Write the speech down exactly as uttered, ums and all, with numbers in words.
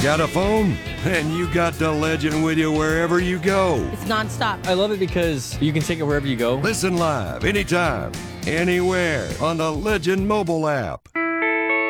Got a phone? Then you got the Legend with you wherever you go. It's nonstop. I love it because you can take it wherever you go. Listen live, anytime, anywhere on the Legend mobile app.